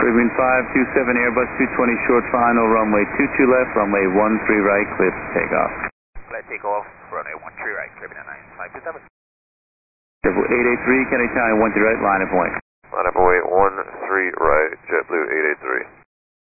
Green 527 Airbus 220 short final, runway 22 left, runway 13 right, clear for takeoff. Clear takeoff, runway 13 right, clear to 9527. 883, Kennedy Tower, 13 right, line of point. Line up away 13 right, JetBlue 883.